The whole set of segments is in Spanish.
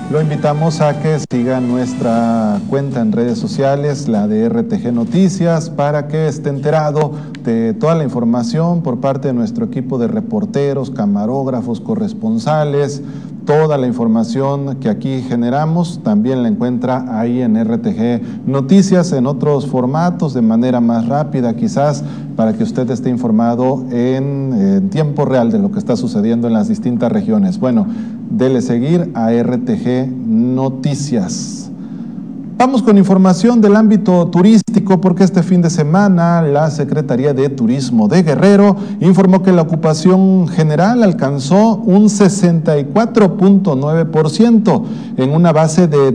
Lo invitamos a que siga nuestra cuenta en redes sociales, la de RTG Noticias, para que esté enterado de toda la información por parte de nuestro equipo de reporteros, camarógrafos, corresponsales. Toda la información que aquí generamos también la encuentra ahí en RTG Noticias, en otros formatos, de manera más rápida quizás, para que usted esté informado en tiempo real de lo que está sucediendo en las distintas regiones. Bueno, dele seguir a RTG Noticias. Vamos con información del ámbito turístico, porque este fin de semana la Secretaría de Turismo de Guerrero informó que la ocupación general alcanzó un 64.9% en una base de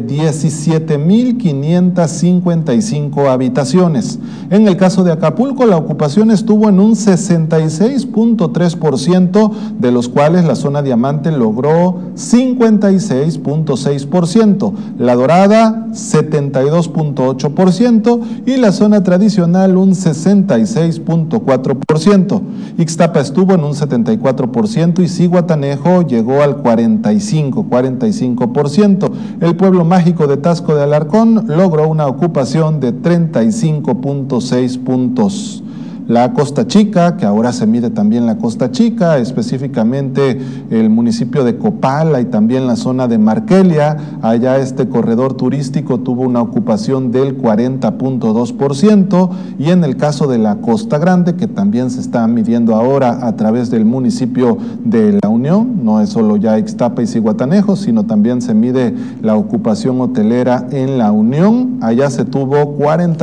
17,555 habitaciones. En el caso de Acapulco, la ocupación estuvo en un 66.3%, de los cuales la zona Diamante logró 56.6%, La Dorada 72.8% y la zona tradicional un 66.4%. Ixtapa estuvo en un 74% y Zihuatanejo llegó al 45%. El pueblo mágico de Taxco de Alarcón logró una ocupación de 35.6 puntos. La Costa Chica, que ahora se mide también la Costa Chica, específicamente el municipio de Copala y también la zona de Marquelia, allá este corredor turístico tuvo una ocupación del 40.2%, y en el caso de la Costa Grande, que también se está midiendo ahora a través del municipio de La Unión, no es solo ya Ixtapa y Zihuatanejo, sino también se mide la ocupación hotelera en La Unión, allá se tuvo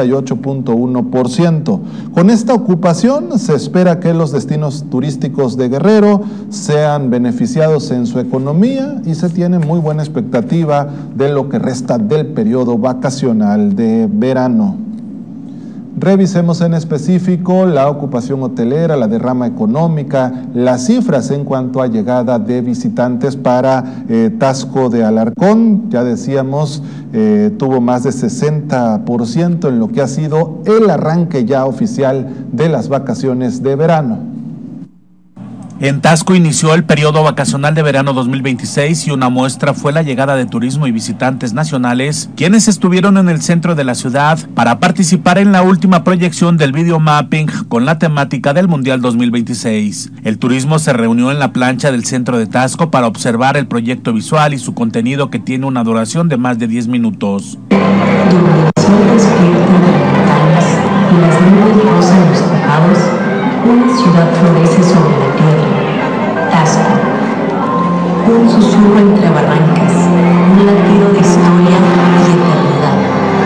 48.1%. Con esta ocupación se espera que los destinos turísticos de Guerrero sean beneficiados en su economía y se tiene muy buena expectativa de lo que resta del periodo vacacional de verano. Revisemos en específico la ocupación hotelera, la derrama económica, las cifras en cuanto a llegada de visitantes para Taxco de Alarcón. Ya decíamos, tuvo más de 60% en lo que ha sido el arranque ya oficial de las vacaciones de verano. En Taxco inició el periodo vacacional de verano 2026 y una muestra fue la llegada de turismo y visitantes nacionales, quienes estuvieron en el centro de la ciudad para participar en la última proyección del video mapping con la temática del Mundial 2026. El turismo se reunió en la plancha del centro de Taxco para observar el proyecto visual y su contenido, que tiene una duración de más de 10 minutos. Donde el sol despierta entre montañas y las nubes rozan los tejados, una ciudad florece sobre la tierra. Taxco, un susurro entre barrancas, un latido de historia y eternidad.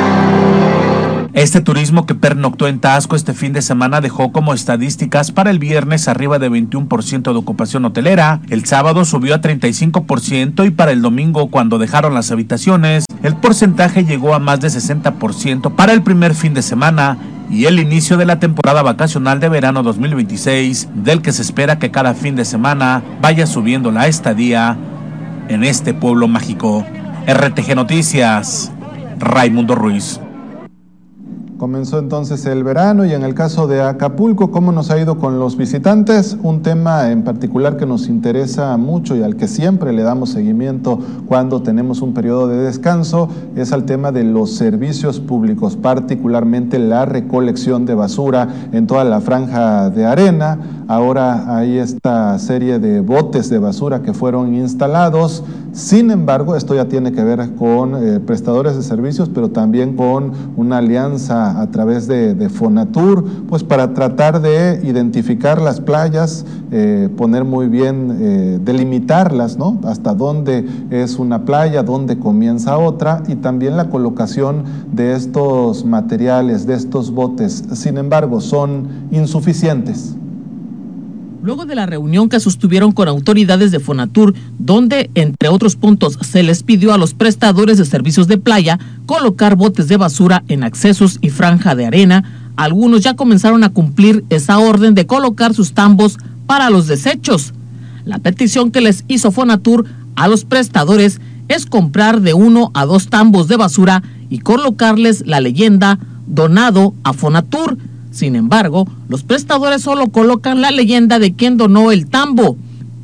Este turismo que pernoctó en Taxco este fin de semana dejó como estadísticas para el viernes arriba de 21% de ocupación hotelera, el sábado subió a 35% y para el domingo, cuando dejaron las habitaciones, el porcentaje llegó a más de 60% para el primer fin de semana y el inicio de la temporada vacacional de verano 2026, del que se espera que cada fin de semana vaya subiendo la estadía en este pueblo mágico. RTG Noticias, Raimundo Ruiz. Comenzó entonces el verano y en el caso de Acapulco, ¿cómo nos ha ido con los visitantes? Un tema en particular que nos interesa mucho y al que siempre le damos seguimiento cuando tenemos un periodo de descanso es al tema de los servicios públicos, particularmente la recolección de basura en toda la franja de arena. Ahora hay esta serie de botes de basura que fueron instalados. Sin embargo, esto ya tiene que ver con prestadores de servicios, pero también con una alianza a través de Fonatur, pues para tratar de identificar las playas, poner muy bien, delimitarlas, ¿no? Hasta dónde es una playa, dónde comienza otra, y también la colocación de estos materiales, de estos botes. Sin embargo, son insuficientes. Luego de la reunión que sostuvieron con autoridades de Fonatur, donde, entre otros puntos, se les pidió a los prestadores de servicios de playa colocar botes de basura en accesos y franja de arena, algunos ya comenzaron a cumplir esa orden de colocar sus tambos para los desechos. La petición que les hizo Fonatur a los prestadores es comprar de 1 a 2 tambos de basura y colocarles la leyenda "Donado a Fonatur". Sin embargo, los prestadores solo colocan la leyenda de quien donó el tambo.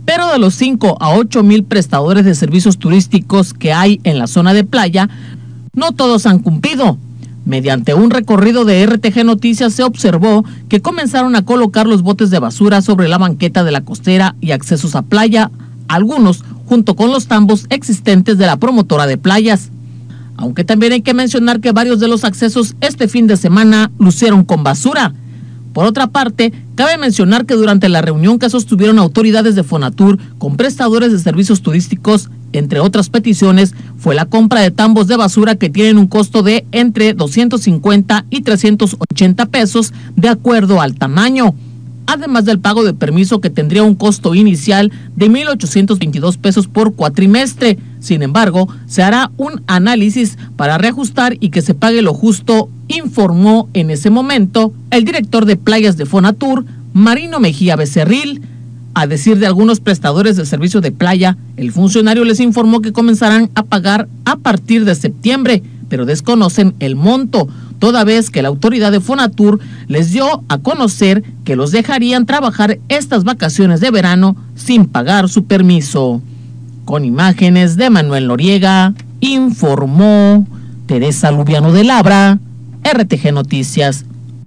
Pero de los 5 a 8 mil prestadores de servicios turísticos que hay en la zona de playa, no todos han cumplido. Mediante un recorrido de RTG Noticias se observó que comenzaron a colocar los botes de basura sobre la banqueta de la costera y accesos a playa, algunos junto con los tambos existentes de la promotora de playas. Aunque también hay que mencionar que varios de los accesos este fin de semana lucieron con basura. Por otra parte, cabe mencionar que durante la reunión que sostuvieron autoridades de Fonatur con prestadores de servicios turísticos, entre otras peticiones, fue la compra de tambos de basura que tienen un costo de entre 250 y 380 pesos de acuerdo al tamaño, además del pago de permiso que tendría un costo inicial de 1,822 pesos por cuatrimestre. Sin embargo, se hará un análisis para reajustar y que se pague lo justo, informó en ese momento el director de playas de Fonatur, Marino Mejía Becerril. A decir de algunos prestadores de servicio de playa, el funcionario les informó que comenzarán a pagar a partir de septiembre, pero desconocen el monto, toda vez que la autoridad de Fonatur les dio a conocer que los dejarían trabajar estas vacaciones de verano sin pagar su permiso. Con imágenes de Manuel Noriega, informó Teresa Lubiano de Labra, RTG Noticias.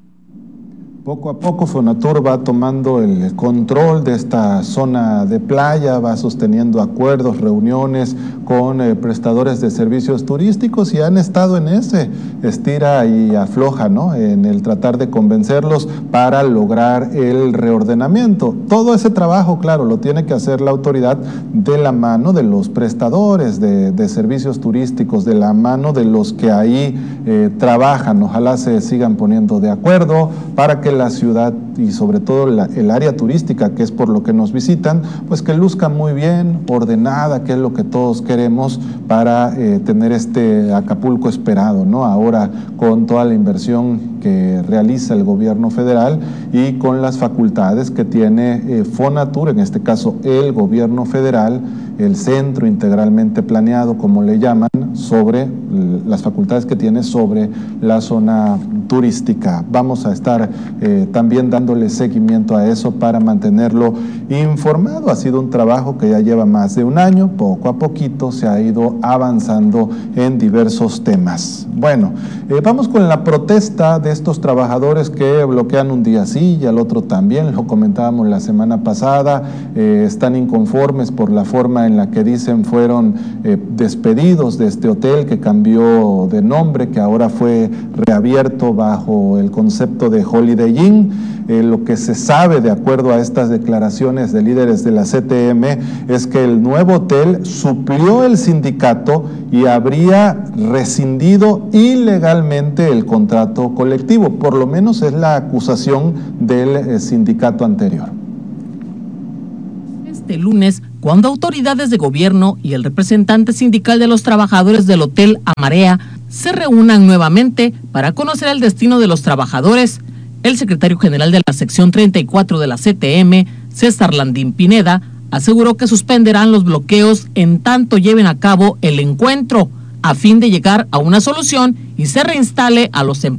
Poco a poco Fonatur va tomando el control de esta zona de playa, va sosteniendo acuerdos, reuniones con prestadores de servicios turísticos y han estado en ese estira y afloja, ¿no?, en el tratar de convencerlos para lograr el reordenamiento. Todo ese trabajo, claro, lo tiene que hacer la autoridad de la mano de los prestadores de servicios turísticos, de la mano de los que ahí trabajan. Ojalá se sigan poniendo de acuerdo para que la ciudad y sobre todo el área turística, que es por lo que nos visitan, pues que luzca muy bien, ordenada, que es lo que todos queremos para tener este Acapulco esperado, ¿no? Ahora con toda la inversión que realiza el gobierno federal y con las facultades que tiene Fonatur, en este caso el gobierno federal, el centro integralmente planeado, como le llaman, sobre las facultades que tiene sobre la zona turística. Vamos a estar también dándole seguimiento a eso para mantenerlo informado. Ha sido un trabajo que ya lleva más de un año, poco a poquito se ha ido avanzando en diversos temas. Bueno, vamos con la protesta de estos trabajadores que bloquean un día sí y al otro también, lo comentábamos la semana pasada, están inconformes por la forma en la que dicen fueron despedidos de este hotel que cambió de nombre, que ahora fue reabierto bajo el concepto de Holiday Inn. Lo que se sabe, de acuerdo a estas declaraciones de líderes de la CTM, es que el nuevo hotel suplió el sindicato y habría rescindido ilegalmente el contrato colectivo, por lo menos es la acusación del sindicato anterior. Este lunes, cuando autoridades de gobierno y el representante sindical de los trabajadores del Hotel Amarea se reúnan nuevamente para conocer el destino de los trabajadores, el secretario general de la sección 34 de la CTM, César Landín Pineda, aseguró que suspenderán los bloqueos en tanto lleven a cabo el encuentro, a fin de llegar a una solución y se reinstale a los empleados